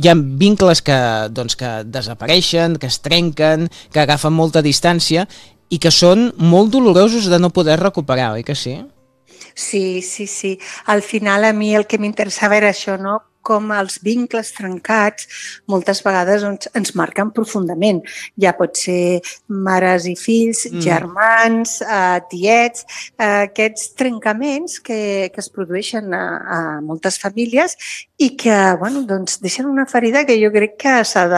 hi ha vincles que desapareixen, que es trenquen, que agafen molta distància i que són molt dolorosos de no poder recuperar, oi que sí? Sí. Al final a mi el que m'interessava era això, no? Com els vincles trencats moltes vegades ens marquen profundament. Ja pot ser mares i fills, germans, tiets, aquests trencaments que es produeixen a moltes famílies i que deixen una ferida que jo crec que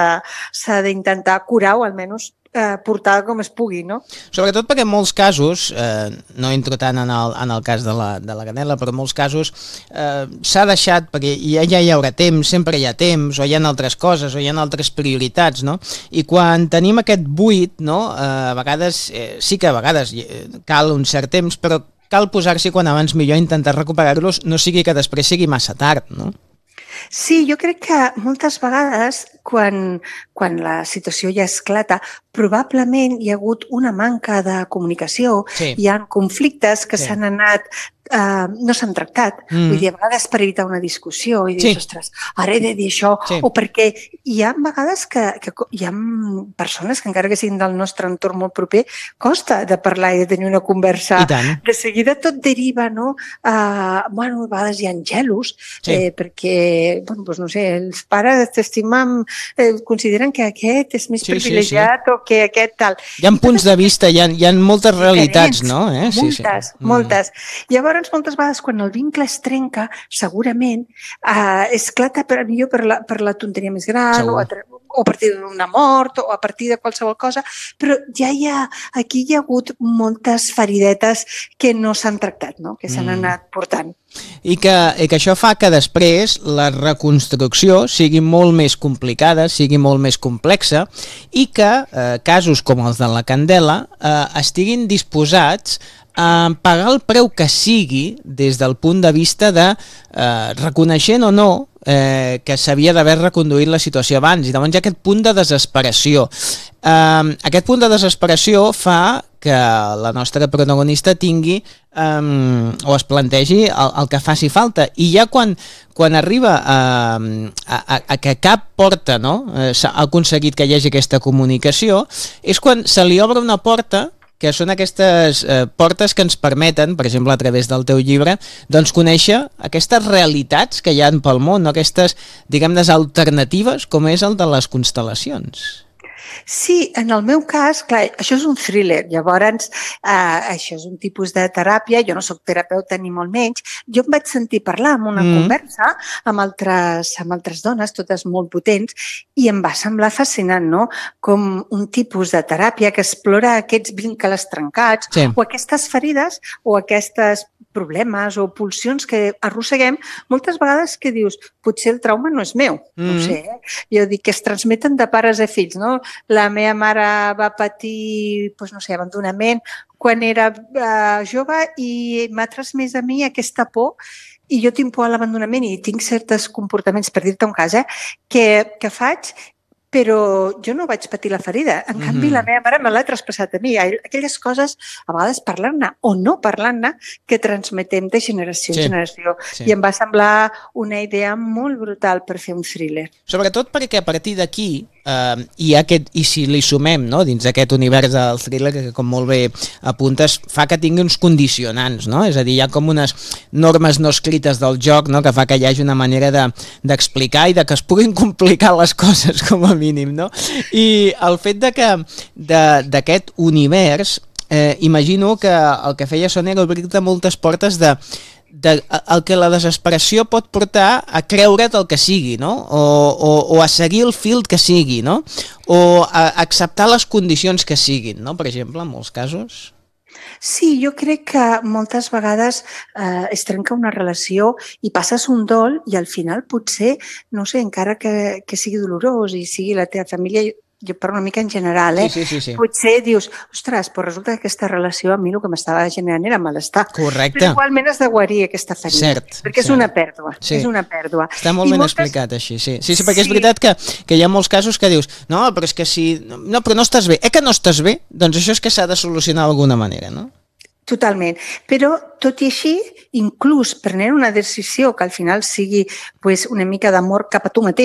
s'ha d'intentar curar o almenys portar com es pugui, no? Sobretot perquè en molts casos, no entro tant en el cas de la canela, però en molts casos s'ha deixat, perquè ja hi haurà temps, sempre hi ha temps, o hi ha altres coses, o hi ha altres prioritats, no? I quan tenim aquest buit, no? A vegades, sí que a vegades cal un cert temps, però cal posar-s'hi quan abans millor, intentar recuperar-los, no sigui que després sigui massa tard, no? Sí, jo crec que moltes vegades, quan la situació ja esclata, probablement hi ha hagut una manca de comunicació, hi ha conflictes que s'han anat, no s'han tractat. Vull dir, a vegades per evitar una discussió i dius, ostres, ara he de dir això, o perquè hi ha vegades que hi ha persones que encara que siguin del nostre entorn molt proper, costa de parlar i de tenir una conversa. De seguida tot deriva, no? A vegades hi ha gelos, perquè, no sé, els pares t'estimen, consideren que aquest és més privilegiat o que aquest tal. Hi ha punts de vista, hi ha moltes realitats, no? Moltes. Llavors, moltes vegades, quan el vincle es trenca, segurament esclata millor per la tonteria més gran o a partir d'una mort o a partir de qualsevol cosa, però aquí hi ha hagut moltes feridetes que no s'han tractat, no? Que s'han anat portant. I que això fa que després la reconstrucció sigui molt més complicada, sigui molt més complexa i que casos com els de la Candela estiguin disposats a pagar el preu que sigui des del punt de vista de reconeixent o no que s'havia d'haver reconduït la situació abans, i llavors hi ha aquest punt de desesperació. Aquest punt de desesperació fa que la nostra protagonista tingui o es plantegi el que faci falta, i ja quan arriba a que cap porta s'ha aconseguit que hi hagi aquesta comunicació, és quan se li obre una porta que són aquestes portes que ens permeten, per exemple, a través del teu llibre, doncs conèixer aquestes realitats que hi ha pel món, aquestes, diguem-ne, alternatives, com és el de les constel·lacions. Sí, en el meu cas, clar, això és un thriller, llavors això és un tipus de teràpia, jo no soc terapeuta ni molt menys, jo em vaig sentir parlar en una conversa amb altres dones, totes molt potents, i em va semblar fascinant, no? Com un tipus de teràpia que explora aquests vincles trencats o aquestes ferides o aquests problemes o pulsions que arrosseguem moltes vegades que dius, potser el trauma no és meu, no ho sé, jo dic que es transmeten de pares a fills, no? La meva mare va patir, abandonament quan era jove i m'ha transmès a mi aquesta por, i jo tinc por a l'abandonament i tinc certs comportaments, per dir-te un cas, que faig, però jo no vaig patir la ferida. En canvi, la meva mare me l'ha traspassat a mi. Aquelles coses, a vegades parlant-ne o no parlant-ne, que transmetem de generació en generació. I em va semblar una idea molt brutal per fer un thriller. Sobretot perquè a partir d'aquí i si li sumem dins aquest univers del thriller, que com molt bé apuntes, fa que tingui uns condicionants, no? És a dir, hi ha com unes normes no escrites del joc, que fa que hi hagi una manera d'explicar i de que es puguin complicar les coses, com a mínim, no? I el fet d'aquest univers, imagino que el que feia Sònia era obrir-te moltes portes el que la desesperació pot portar a creure't el que sigui, no? O a seguir el fil que sigui, no? O a acceptar les condicions que siguin, no? Per exemple, en molts casos. Sí, jo crec que moltes vegades es trenca una relació i passes un dol i al final potser, no sé, encara que sigui dolorós i sigui la teva família, jo parlo una mica en general, potser dius, ostres, però resulta que aquesta relació a mi el que m'estava generant era malestar. Correcte. Però igualment has de guarir aquesta ferida, perquè és una pèrdua. És una pèrdua. Està molt ben explicat així, sí. Sí, perquè és veritat que hi ha molts casos que dius, no, però és que si... No, però no estàs bé. Que no estàs bé? Doncs això és que s'ha de solucionar d'alguna manera, no? Totalment, però tot i així, inclús prenent una decisió que al final sigui una mica d'amor cap a tu mateix,